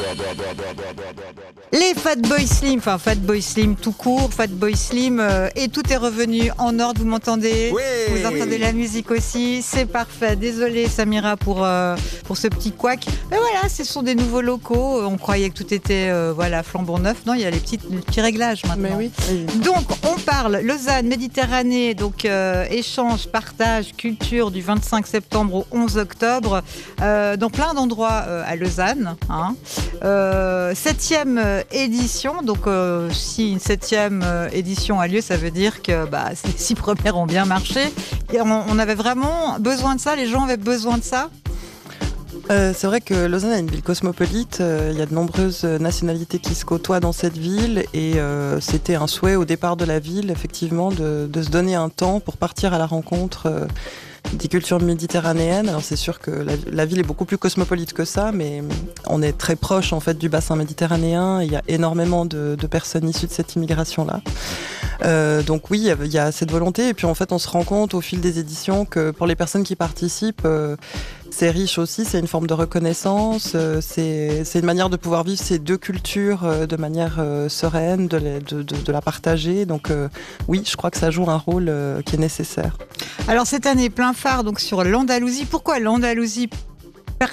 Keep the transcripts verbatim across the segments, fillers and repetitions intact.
Les Fatboy Slim, enfin Fatboy Slim tout court, Fatboy Slim, euh, et tout est revenu en ordre, vous m'entendez? Oui. Vous entendez la musique aussi, c'est parfait. Désolée Samira pour, euh, pour ce petit couac. Mais voilà, ce sont des nouveaux locaux, on croyait que tout était euh, voilà, flambant neuf, non, il y a les, petites, les petits réglages maintenant. Mais oui. Donc on parle Lausanne, Méditerranée, donc euh, échange, partage, culture du vingt-cinq septembre au onze octobre, euh, dans plein d'endroits euh, à Lausanne. Hein. Euh, septième édition, donc euh, si une septième édition a lieu, ça veut dire que bah, les six premières ont bien marché. Et on, on avait vraiment besoin de ça, les gens avaient besoin de ça. Euh, c'est vrai que Lausanne est une ville cosmopolite, euh, il y a de nombreuses nationalités qui se côtoient dans cette ville et euh, c'était un souhait au départ de la ville, effectivement, de, de se donner un temps pour partir à la rencontre euh, des cultures méditerranéennes. Alors c'est sûr que la, la ville est beaucoup plus cosmopolite que ça, mais on est très proche en fait du bassin méditerranéen, il y a énormément de, de personnes issues de cette immigration-là. Euh, donc oui, il y a cette volonté et puis en fait on se rend compte au fil des éditions que pour les personnes qui participent, euh, c'est riche aussi, c'est une forme de reconnaissance, euh, c'est, c'est une manière de pouvoir vivre ces deux cultures euh, de manière euh, sereine, de, les, de, de, de la partager. Donc euh, oui, je crois que ça joue un rôle euh, qui est nécessaire. Alors cette année, plein phare donc sur l'Andalousie. Pourquoi l'Andalousie particulièrement ?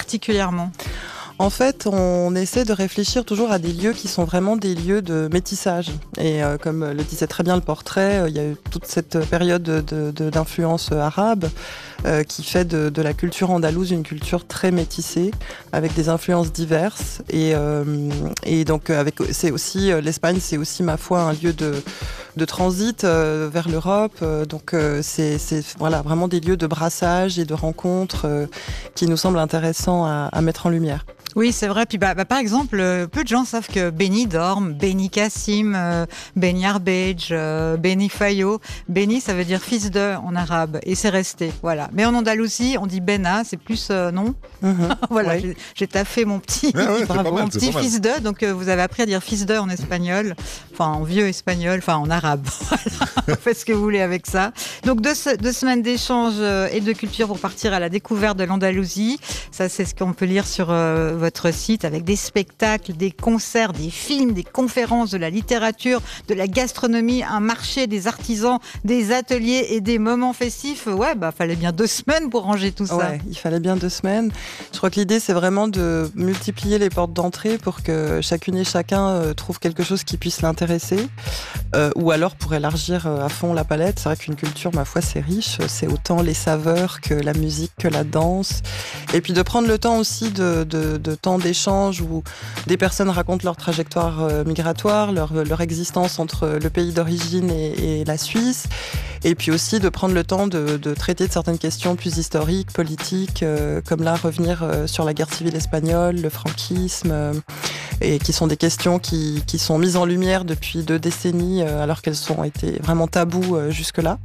En fait, on essaie de réfléchir toujours à des lieux qui sont vraiment des lieux de métissage. Et euh, comme le disait très bien le portrait, euh, il y a eu toute cette période de, de, d'influence arabe euh, qui fait de, de la culture andalouse une culture très métissée, avec des influences diverses. Et, euh, et donc, avec, c'est aussi, l'Espagne, c'est aussi, ma foi, un lieu de, de transit euh, vers l'Europe. Euh, donc, euh, c'est, c'est voilà, vraiment des lieux de brassage et de rencontres euh, qui nous semblent intéressants à, à mettre en lumière. Oui, c'est vrai. Puis, bah, bah, par exemple, euh, peu de gens savent que Benidorm, Beni Kassim, euh, Beni Arbej, euh, Beni Fayo. Beni, ça veut dire fils de en arabe, et c'est resté. Voilà. Mais en Andalousie, on dit Bena, c'est plus euh, non. Mmh, voilà. Oui. J'ai, j'ai taffé mon petit, ah ouais, bravo, mal, mon petit fils de. Donc, euh, vous avez appris à dire fils de en espagnol, enfin en vieux espagnol, enfin en arabe. Voilà. Faites ce que vous voulez avec ça. Donc, deux, deux semaines d'échange et de culture pour partir à la découverte de l'Andalousie. Ça, c'est ce qu'on peut lire sur euh, votre site, avec des spectacles, des concerts, des films, des conférences, de la littérature, de la gastronomie, un marché, des artisans, des ateliers et des moments festifs. Ouais, bah fallait bien deux semaines pour ranger tout ça. Ouais, il fallait bien deux semaines. Je crois que l'idée, c'est vraiment de multiplier les portes d'entrée pour que chacune et chacun euh, trouve quelque chose qui puisse l'intéresser, euh, ou alors pour élargir euh, à fond la palette. C'est vrai qu'une culture, ma foi, c'est riche. C'est autant les saveurs que la musique, que la danse. Et puis de prendre le temps aussi de, de, de temps d'échange où des personnes racontent leur trajectoire euh, migratoire, leur, leur existence entre le pays d'origine et, et la Suisse, et puis aussi de prendre le temps de, de traiter de certaines questions plus historiques, politiques, euh, comme là revenir euh, sur la guerre civile espagnole, le franquisme, euh, et qui sont des questions qui, qui sont mises en lumière depuis deux décennies euh, alors qu'elles ont été vraiment tabous euh, jusque-là.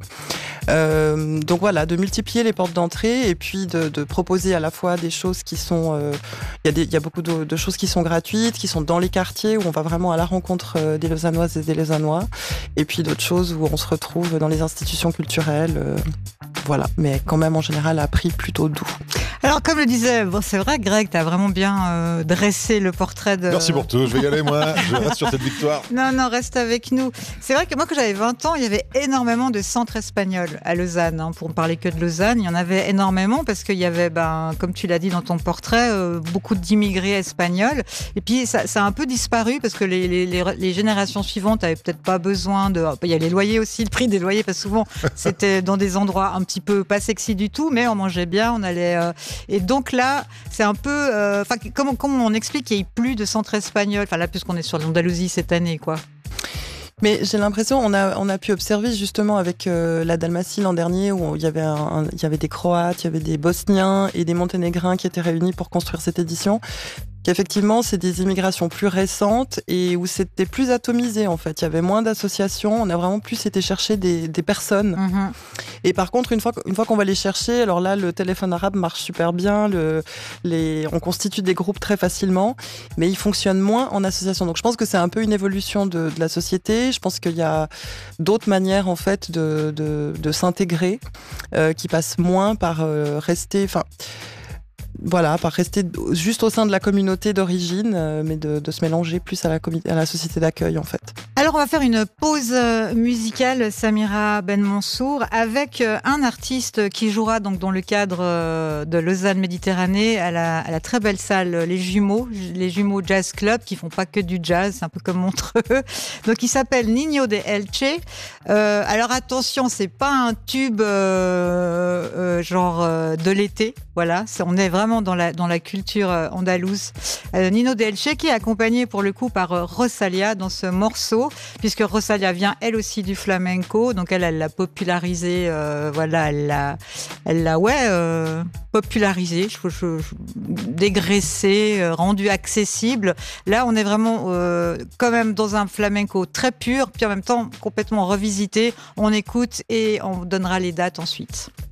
Euh, donc voilà, de multiplier les portes d'entrée et puis de, de proposer à la fois des choses qui sont... Euh, il y a des, il y a beaucoup de, de choses qui sont gratuites, qui sont dans les quartiers où on va vraiment à la rencontre des Lausannoises et des Lausannois, et puis d'autres choses où on se retrouve dans les institutions culturelles. Euh, voilà, mais quand même en général à prix plutôt doux. Alors comme le disait, bon, c'est vrai Greg, tu as vraiment bien euh, dressé le portrait de... Merci pour tout, je vais y aller moi, je reste sur cette victoire. Non, non, reste avec nous. C'est vrai que moi quand j'avais vingt ans, il y avait énormément de centres espagnols à Lausanne, hein, pour ne parler que de Lausanne, il y en avait énormément parce qu'il y avait, ben, comme tu l'as dit dans ton portrait, euh, beaucoup d'immigrés espagnols, et puis ça, ça a un peu disparu parce que les, les, les, les générations suivantes n'avaient peut-être pas besoin de... Il y a les loyers aussi, le prix des loyers, parce que souvent c'était dans des endroits un petit peu pas sexy du tout, mais on mangeait bien, on allait... Euh, Et donc là, c'est un peu... Enfin, euh, comment, comment on explique qu'il n'y ait plus de centres espagnols, enfin là, puisqu'on est sur l'Andalousie cette année, quoi. Mais j'ai l'impression, on a, on a pu observer justement avec euh, la Dalmatie l'an dernier, où il y avait, un, un, il y avait des Croates, il y avait des Bosniens et des Monténégrins qui étaient réunis pour construire cette édition. Qu'effectivement, c'est des immigrations plus récentes et où c'était plus atomisé, en fait. Il y avait moins d'associations, on a vraiment plus été chercher des, des personnes. Mmh. Et par contre, une fois, une fois qu'on va les chercher, alors là, le téléphone arabe marche super bien, le, les, on constitue des groupes très facilement, mais ils fonctionnent moins en association. Donc je pense que c'est un peu une évolution de, de la société. Je pense qu'il y a d'autres manières, en fait, de, de, de s'intégrer, euh, qui passent moins par euh, rester... Enfin, voilà, pas rester juste au sein de la communauté d'origine, euh, mais de, de se mélanger plus à la, communauté, à la société d'accueil en fait. Alors on va faire une pause musicale, Samira Ben Mansour, avec un artiste qui jouera donc dans le cadre de Lausanne Méditerranée à la, à la très belle salle Les Jumeaux, les Jumeaux Jazz Club, qui font pas que du jazz, c'est un peu comme Montreux. Donc il s'appelle Niño de Elche. Euh, alors attention, c'est pas un tube euh, euh, genre euh, de l'été, voilà, c'est, on est vraiment dans la, dans la culture andalouse. Euh, Niño de Elche qui est accompagné pour le coup par euh, Rosalia dans ce morceau, puisque Rosalia vient elle aussi du flamenco, donc elle, elle l'a popularisé, euh, voilà, elle l'a, elle l'a ouais, euh, popularisé, je, je, je, dégraissé, euh, rendu accessible. Là, on est vraiment euh, quand même dans un flamenco très pur, puis en même temps complètement revisité. On écoute et on donnera les dates ensuite.